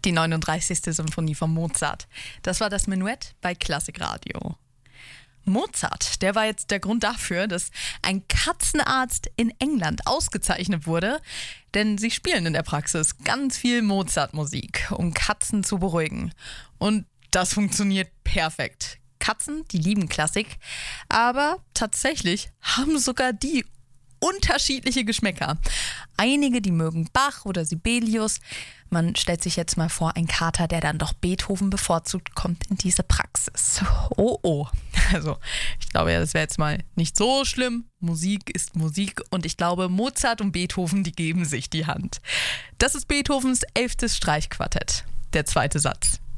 Die 39. Symphonie von Mozart. Das war das Menuett bei Klassikradio. Mozart, der war jetzt der Grund dafür, dass ein Katzenarzt in England ausgezeichnet wurde, denn sie spielen in der Praxis ganz viel Mozart-Musik, um Katzen zu beruhigen. Und das funktioniert perfekt. Katzen, die lieben Klassik, aber tatsächlich haben sogar die unterschiedliche Geschmäcker. Einige, die mögen Bach oder Sibelius. Man stellt sich jetzt mal vor, ein Kater, der dann doch Beethoven bevorzugt, kommt in diese Praxis. Oh, oh. Also, ich glaube ja, das wäre jetzt mal nicht so schlimm. Musik ist Musik und ich glaube, Mozart und Beethoven, die geben sich die Hand. Das ist Beethovens 11. Streichquartett, der zweite Satz.